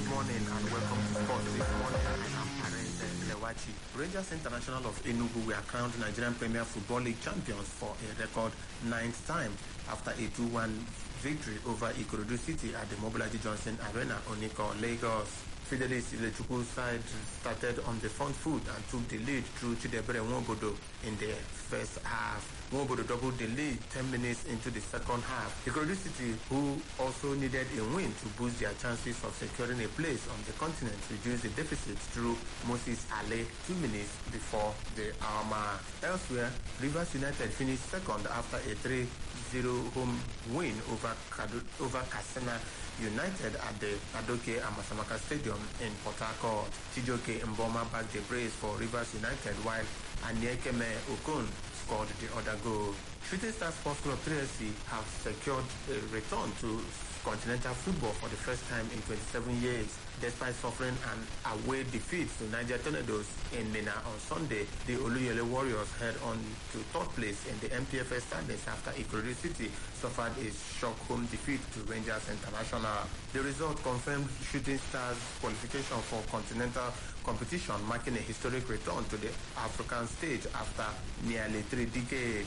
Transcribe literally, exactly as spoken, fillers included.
morning and welcome to Sport this morning. I am Areze Lewachi. Rangers International of Enugu were crowned Nigerian Premier Football League champions for a record ninth time after a two one victory over Ikorodu City at the Mobolaji Johnson Arena, Oniko, Lagos. Fidelis Ilechukwu side started on the front foot and took the lead through Chidebere Nwobodo in the first half. Nwobodo doubled the lead ten minutes into the second half. Ikorodu City, who also needed a win to boost their chances of securing a place on the continent, reduced the deficit through Moses Ale two minutes before the hour. Elsewhere, Rivers United finished second after a three zero home win over Kadu- over Katsina United at the Adoke Amasamaka Stadium in Port Harcourt. Chijoke Mboma backed the brace for Rivers United, while Aniekeme Okon scored the other goal. Shooting Stars Sports Club three S C have secured a return to continental football for the first time in twenty-seven years. Despite suffering an away defeat to Niger Tornadoes in Minna on Sunday, the Oluyole Warriors head on to third place in the M P F S standings after Ikorodu City suffered a shock home defeat to Rangers International. The result confirmed Shooting Stars' qualification for continental competition, marking a historic return to the African stage after nearly three decades.